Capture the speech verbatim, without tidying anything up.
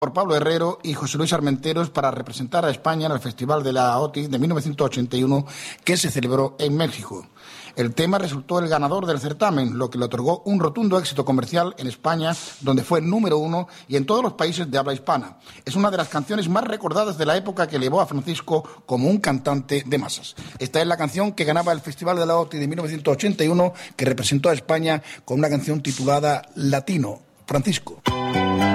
por Pablo Herrero y José Luis Armenteros para representar a España en el Festival de la O T I de mil novecientos ochenta y uno que se celebró en México. El tema resultó el ganador del certamen, lo que le otorgó un rotundo éxito comercial en España, donde fue número uno, y en todos los países de habla hispana. Es una de las canciones más recordadas de la época que elevó a Francisco como un cantante de masas. Esta es la canción que ganaba el Festival de la O T I de mil novecientos ochenta y uno, que representó a España con una canción titulada Latino. Francisco.